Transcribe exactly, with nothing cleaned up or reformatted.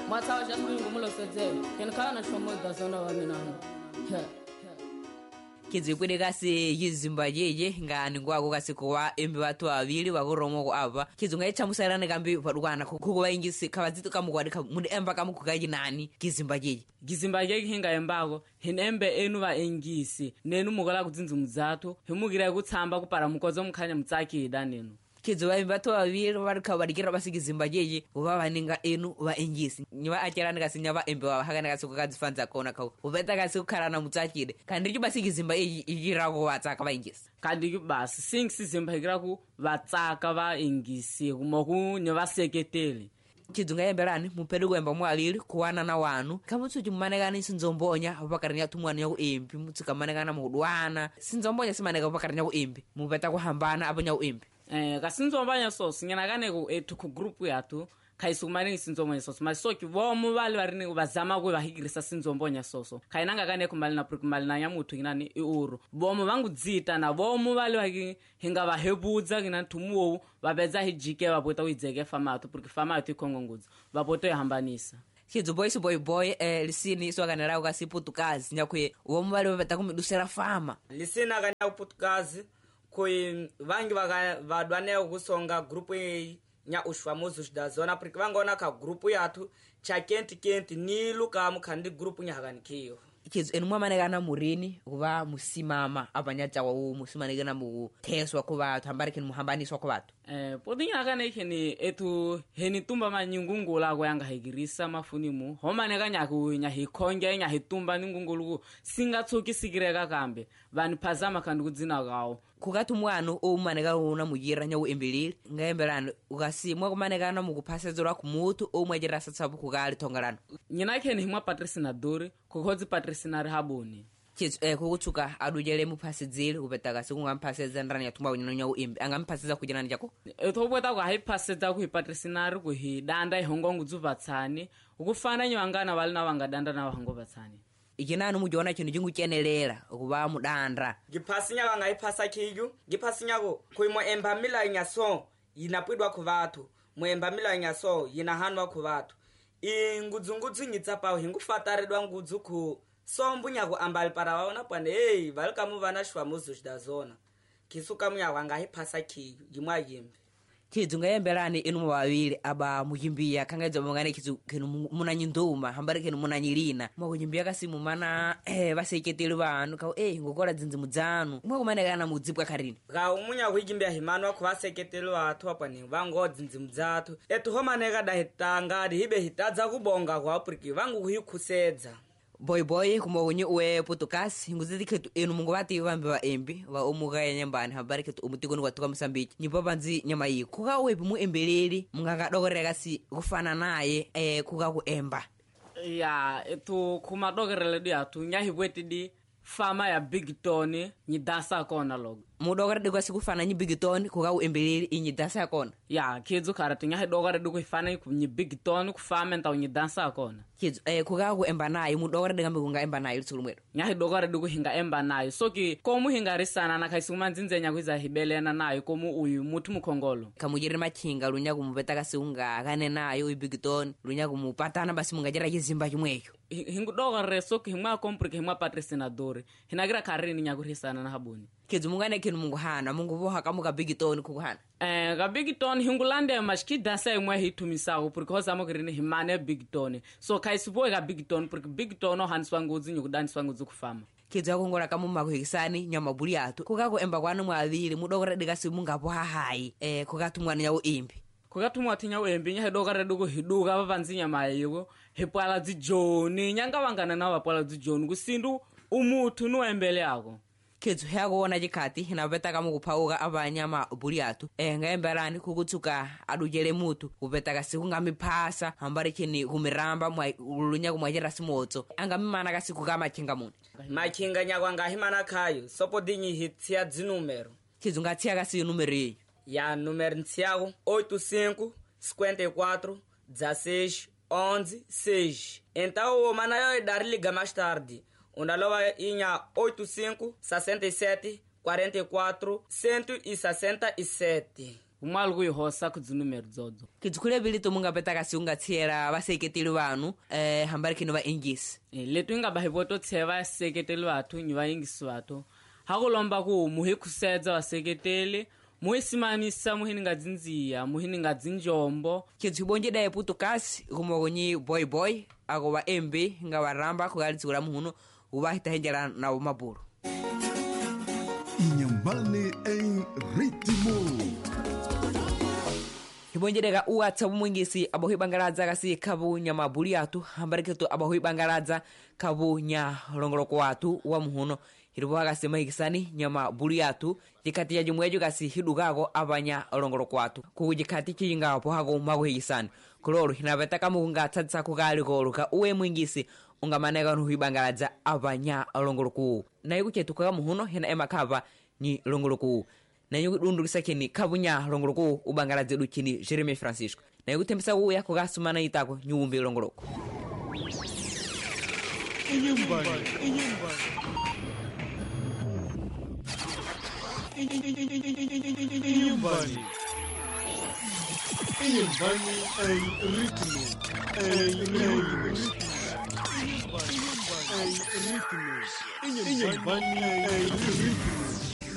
Mata just me ngumulo sete. Ken kana shomo da zona wa mina. Kizipwede kasi yizimba yeje ngani ngwako kasi kwa embi watu wawili wakuromo kwa aba kizunga echa musarane kambi padukwana kukuba ingisi kabazito kamukwadika mude emba kamukukaji nani kizimba yeje kizimba yeje hinga embako hinembe enu ba engisi nenu mukola kudzinzu muzatu himugira kutsamba kupara mukozo mkhanya mutsakida nenu kizuba imbato wabiri barika barikira basigizimba yeje ubaba ninga enu ba engisi nyiba acherana kasi nyaba embe wa hakana kasi kukadzifanza kona ka ubeta kasi kukarana mutsakide kandi cyo basigizimba igira ko watsaka ba engisi kandi basi singizimba igira ku batsaka ba engisi kumoku nyoba seketeli kizunga yemberani mupere kwemba mwalili kuwana na wanu kamutsuji mumanekana sinzombonya abakaranya tumwana yako embi mutsukamanekana mudwana sinzombonya simaneka abakaranya ko embi mupeta kuhambana abanya ko embi eh kasinzombanya so sinyana kane ku etu ku group yatu kaisumane sinzombonya so masoki bomu bali barini bazama ku bahigirisa sinzombonya soso kainanga kane kumali na kumali na nyamutu inani iuru bomu bangu dzita na bomu bali baki hinga bahebudza kina tumuo babeza hijike babota uidzeke famatu porque famatu ikongongudzo bapoto yahambanisa kizu boy boy boy eh lisini swakanera ukasi putukazi nyakwe bomu bali babeta kumidusera fama lisina kana putukazi koi vangi vaga vadwane ukusonga grupu ei nya ushwamuzu da zona porque vangona ka grupu yatu cha kenti kenti ni luka mukhandi grupu nya haganikiyo kizu enu mwamanekana murini kuba musimama abanyacha wa musimanekana mu teswa kuba tambarike muhambaniswa kwa watu eh podinya kana ikeni etu heni tumba manyungungula kwa yanga higirisa mafunimu homaneka nya ku nya hikhonge nya hitumba ningungulu singatsoki sikireka kambe vani phazama kandi kudzina kawo kukatu mwana omaneka una mujira nya uembelile ngaembelana ukasimwa kumanekana mukuphasezerwa kumutu omwejera satsabu kukali tongalana nyina keni mwa Patricia Dori kukodzi Patricia Haboni kizu eh kukutsuka adujele muphasezile ubetaka sikungamphaseza ndani yatumba unyanya uembe angamphaseza kujana jako etobweta kwa hiphaseza ku Patricia ku hi danda ihongongu dzuvatsani ukufana nyangana bali na wangadanda na wango batsani ikinani mujiona kintu jingukenelela kuba mudandra giphasinya banga iphasa kiyu giphasinya ko kuimo emba mila nyaso yinapidwa ku bathu muemba mila nyaso yinahanwa ku bathu ingudzungudzu ngitsapa hingufataridwa ngudzu ku sombunya ku ambali para waona pane hey welcome vana shwamuzu da zona kisuka munya wanga iphasa kiyu yimwa yimbe kizu ngayembelani inu mubabili aba mujimbiya kangazo mungane kizu kenu munanyinduma hambare kenu munanyilina mwakujimbiya kasimu mana eh baseketeli banu ka eh ngokora dzinzi mudzanu mwakumanekana mudzibwa karini ga umunya kujimbiya himano ku baseketeli watu apa ni vango dzinzi mudzatu etu homaneka da hitanga hibe hitadza kubonga kwa apriki vangu kuhikhusedza boy boy kumonye uwe putukasi nguzidiketu enu mungu bati bambe ba embi ba omugaya nyambani habarike tu umutikoni watuka Msambiki nyipo banzi nyama yi kuka webi mu embeleli munganga dogoreka si kufana naye eh kuka ku emba ya etu kuma dogorele dia tu nyahi bwetidi fama ya Big Tony nyidasa kona log mudogora de kwasi kufana nyi Big Tony kuka ku embeleli inyidasa kona ya kizu karatu nyahi dogora de kufana ku nyi Big Tony ku fama nta nyidasa kona kizu eh kuka ku emba naye mudogora de ngambe kunga emba naye tsulumwero nyahi dogora de kuhinga emba naye soki komu hinga risana na kaisuma nzinzenya kwiza hibelena naye komu uyu mutu mukhongolo kamujire machinga lunya kumubeta kasunga kane naye uyu Big Tony lunya kumupatana basi mungajira kizimba kimweyo hingu dogora soki himwa komprike himwa Patricia Dori hinagira karini nyakurisana na Haboni kizu mungane kinu mungu hana mungu boha kamuka Big Tony kuhana eh ga Big Tony hingulande mashki dansa imwe hitumisa porque hoza mokirini himane Big Tony so kaisibo ga Big Tony porque Big Tony no hanswa ngozi nyukudanswa ngozi kufama kizu yakongora kamuma kuhikisani nyama buli atu kukako emba kwanu mwavili mudogora degasi munga boha hai eh kukatumwana nyawo imbi kukatumwa tinya wembi nya dogora dugo hiduga bavanzinya mayigo hepala dzijoni nyanga wangana na wapala dzijoni kusindu umutu nuembele yako kizu yako wona jikati hinabeta kama kupauka abanyama buli atu eh ngaemberani kukutsuka adujele mutu ubeta kasi kungamiphasa hambare kini kumiramba mwa lunya kumwajera simotso angamimana kasi kukama chinga muno machinga nyakwanga himana khayo sopo dinyi hitsia dzinumero kizu ngatsia kasi numero yi ya numero ntsiago oito cinco cinquenta e quatro dezesseis onze seis então o manayo dar liga mais tarde unalowa inya oito cinco sessenta e sete quarenta e quatro cento e sessenta e sete umwali kuyihosa kudzinumero dzodzo kidzukule vili tomungapeta kasi ungatsiera vaseketeli vanu eh, hambari kino vaingisi e, letu ingabahivo totshe vaseketeli vathu nyi vaingisi vathu hakulomba ku muhi kusedza vaseketeli muhisimanisa muhini nga dzinziya muhini nga dzinjombo kidzibonjeda eputukasi kumokonyi boy boy ako va embi nga varamba kukalidzikula muhuno uvahitahenjela navo mabulu Inhambane em ritmo. hibonjedeka uwatsa vumwingisi abo hibangaladza kasi khavu nya mabuli atu hambariketu abo hibangaladza khavu nya longoloko watu wa muhuno hiripo kasi mahikisani nya mabuli atu jikati ya jumwejo kasi hidukako abanya longoloko watu kujikati chiyingapo hako makuhikisani kulolu hinapeta kamukunga tsatsa kukali koluka uwe mwingisi ungamaneka nuhibangaladza abanya longoloko na ikuchetuka muhuno hina emakhava ni longoloko na yukudundukisa kini kabunya longoloko ubangaladze du kini Jeremy Francisco na yukutembesa uya kugasumana itako nyumbi longoloko Inhambane, Inhambane. Inhambane. Inhambane em ritmo. Em ritmo. Inhambane em ritmo. Inhambane em ritmo.